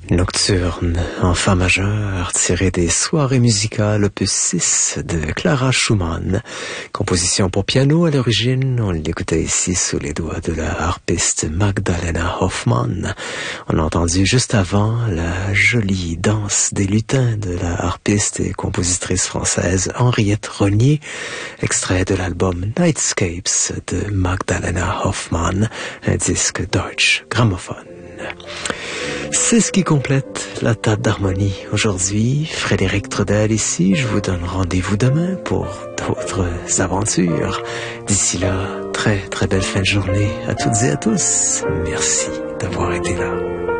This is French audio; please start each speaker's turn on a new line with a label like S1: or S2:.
S1: Nocturne en fa majeur, tiré des soirées musicales opus 6 de Clara Schumann. Composition pour piano à l'origine, on l'écoutait ici sous les doigts de la harpiste Magdalena Hoffmann. On a entendu juste avant la jolie danse des lutins de la harpiste et compositrice française Henriette Ronier, extrait de l'album Nightscapes de Magdalena Hoffmann, un disque Deutsche Grammophon. C'est ce qui complète la table d'harmonie aujourd'hui. Frédéric Trudel ici, je vous donne rendez-vous demain pour d'autres aventures. D'ici là, très très belle fin de journée à toutes et à tous. Merci d'avoir été là.